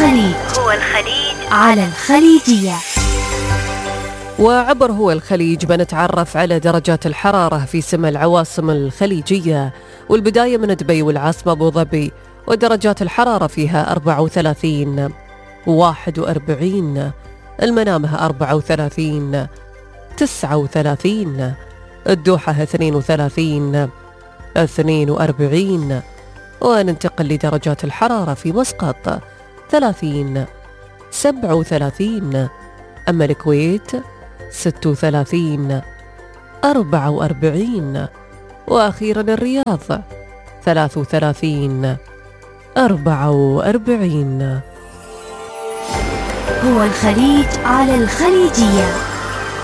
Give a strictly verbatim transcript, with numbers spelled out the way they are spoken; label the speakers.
Speaker 1: الخليج هو الخليج على الخليجية.
Speaker 2: وعبر هو الخليج بنتعرف على درجات الحرارة في سما العواصم الخليجية، والبداية من دبي والعاصمة أبو ظبي، ودرجات الحرارة فيها أربعة وثلاثين، واحد وأربعين، المنامة أربعة وثلاثين، تسعة وثلاثين، الدوحة اثنين وثلاثين، اثنين وأربعين. وننتقل لدرجات الحرارة في مسقط ثلاثين، سبعة وثلاثين، أما الكويت ستة وثلاثين، أربعة وأربعين، وأخيرا الرياض ثلاثة وثلاثين، أربعة وأربعين.
Speaker 1: هو الخليج على الخليجية.